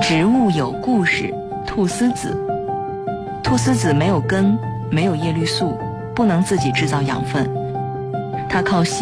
植物有故事，菟丝子。菟丝子没有根，没有叶绿素，不能自己制造养分，它靠